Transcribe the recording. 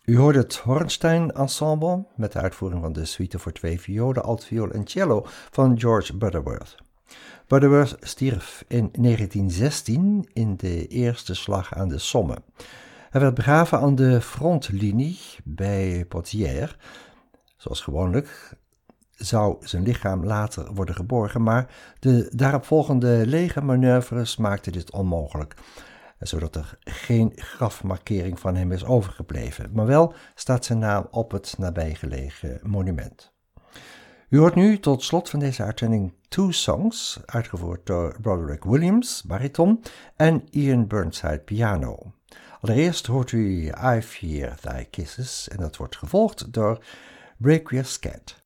U hoorde het Hornstein Ensemble met de uitvoering van de suite voor 2 violen, altviool en cello van George Butterworth. Butterworth stierf in 1916 in de eerste slag aan de Somme. Hij werd begraven aan de frontlinie bij Poitiers. Zoals gewoonlijk zou zijn lichaam later worden geborgen, maar de daaropvolgende legermanoeuvres maakten dit onmogelijk, zodat er geen grafmarkering van hem is overgebleven. Maar wel staat zijn naam op het nabijgelegen monument. U hoort nu tot slot van deze uitzending 2 songs, uitgevoerd door Broderick Williams, bariton, en Ian Burnside, piano. Allereerst hoort u I Fear Thy Kisses en dat wordt gevolgd door Break Your Scat.